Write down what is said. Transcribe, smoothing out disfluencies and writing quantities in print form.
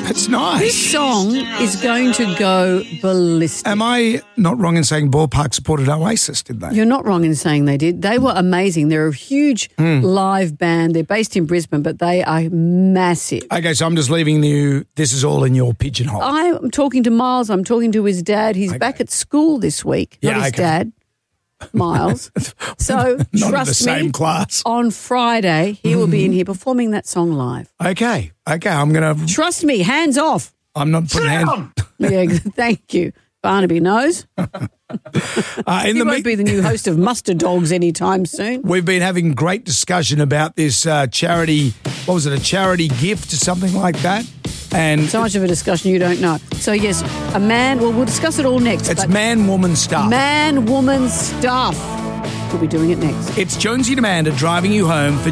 That's nice. This song is going to go ballistic. Am I not wrong in saying Ballpark supported Oasis, did they? You're not wrong in saying they did. They were amazing. They're a huge live band. They're based in Brisbane, but they are massive. Okay, so I'm just leaving you, this is all in your pigeonhole. I'm talking to Miles. I'm talking to his dad. He's back at school this week. Not his dad, Miles. So Not trust in the same me, class. on Friday he will be in here performing that song live. Okay, I'm going to... Trust me, hands off. I'm not putting hands... Yeah, thank you. Barnaby knows. He won't be the new host of Mustard Dogs anytime soon. We've been having great discussion about this charity, what was it, a charity gift or something like that? And so much of a discussion you don't know. So, yes, a man, well, we'll discuss it all next. It's man-woman stuff. Man-woman stuff. We'll be doing it next. It's Jonesy and Amanda driving you home for